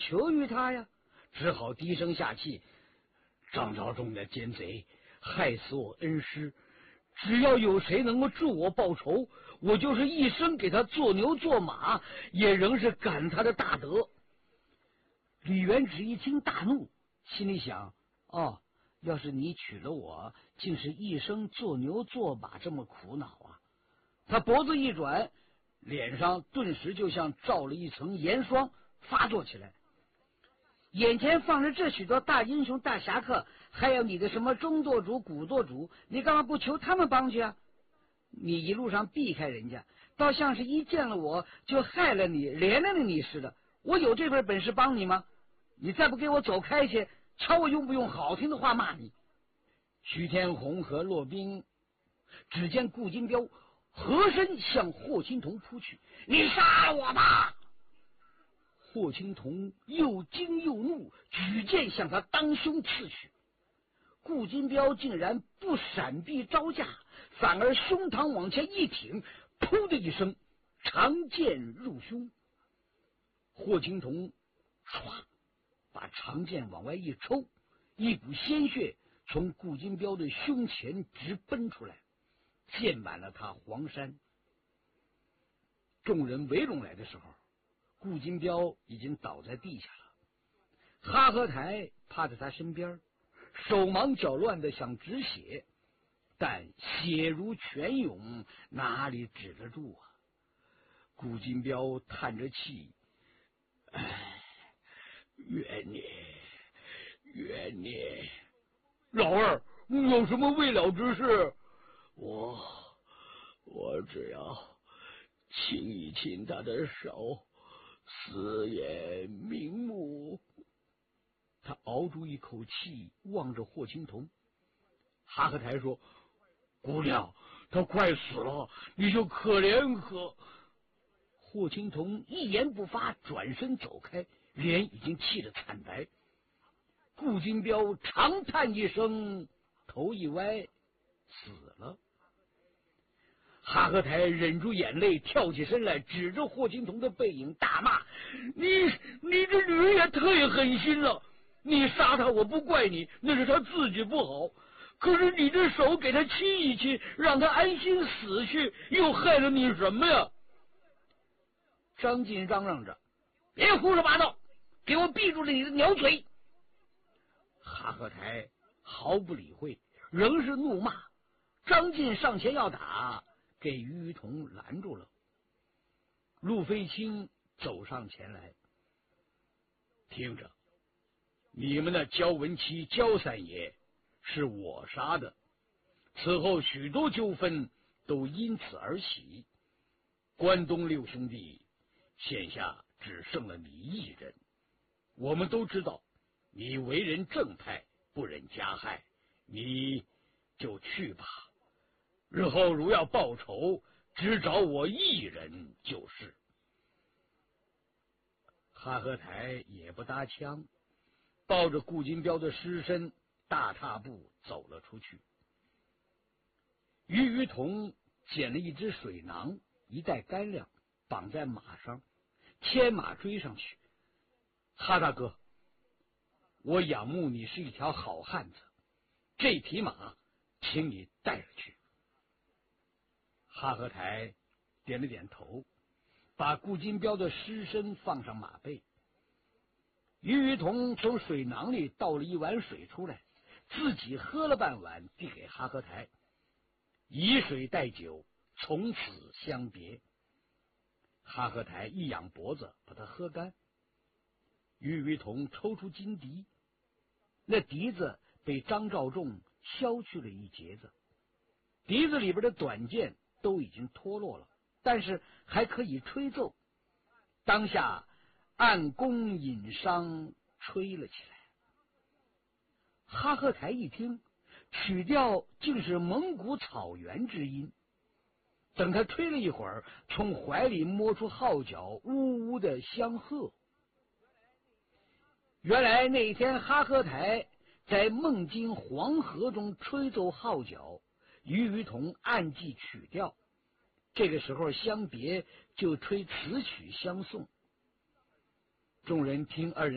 求于他呀，只好低声下气：“张召仲的奸贼害死我恩师，只要有谁能够助我报仇，我就是一生给他做牛做马，也仍是感他的大德。”李元直一听大怒，心里想：哦，要是你娶了我，竟是一生做牛做马，这么苦恼啊！他脖子一转，脸上顿时就像罩了一层盐霜，发作起来。眼前放着这许多大英雄大侠客，还有你的什么中舵主古舵主，你干嘛不求他们帮去啊？你一路上避开人家，倒像是一见了我就害了你，连累了你似的。我有这份本事帮你吗？你再不给我走开些，瞧我用不用好听的话骂你。徐天红和骆宾只见顾金彪合身向霍青桐扑去：“你杀了我吧！”霍青桐又惊又怒，举剑向他当胸刺去。顾金彪竟然不闪避招架，反而胸膛往前一挺，噗的一声，长剑入胸。霍青桐唰把长剑往外一抽，一股鲜血从顾金彪的胸前直奔出来，溅满了他黄衫。众人围拢来的时候，顾金彪已经倒在地下了。哈和台趴在他身边，手忙脚乱的想止血，但血如泉涌，哪里止得住啊？顾金彪叹着气：“哎，冤孽，冤孽！老二，有什么未了之事？我只要亲一亲他的手，死也瞑目。”他熬住一口气，望着霍青桐。哈克台说：“姑娘，他快死了，你就可怜可……”霍青桐一言不发，转身走开，脸已经气得惨白。顾金彪长叹一声，头一歪，死了。哈克台忍住眼泪，跳起身来，指着霍青桐的背影大骂：“你这女人也太狠心了！你杀他我不怪你，那是他自己不好。可是你的手给他亲一亲，让他安心死去，又害了你什么呀？”张晋嚷嚷着：“别胡说八道，给我闭住了你的鸟嘴！”哈克台毫不理会，仍是怒骂。张晋上前要打，给于于同拦住了。陆飞清走上前来：“听着，你们的焦文琪焦三爷是我杀的，此后许多纠纷都因此而起。关东六兄弟现下只剩了你一人，我们都知道你为人正派，不忍加害，你就去吧。日后如要报仇，只找我一人就是。”哈和台也不搭腔，抱着顾金彪的尸身，大踏步走了出去。于于同捡了一只水囊，一袋干粮，绑在马上，牵马追上去。“哈大哥，我仰慕你是一条好汉子，这匹马请你带着去。”哈和台点了点头，把顾金彪的尸身放上马背。于于同从水囊里倒了一碗水出来，自己喝了半碗，递给哈和台，以水代酒，从此相别。哈和台一仰脖子，把它喝干。于于同抽出金笛，那笛子被张召仲削去了一截子，笛子里边的短剑都已经脱落了，但是还可以吹奏。当下按弓引商吹了起来。哈和台一听，曲调竟是蒙古草原之音。等他吹了一会儿，从怀里摸出号角，呜呜的相和。原来那一天哈和台在孟津黄河中吹奏号角，于于同暗记曲调。这个时候相别，就吹词曲相送。众人听二人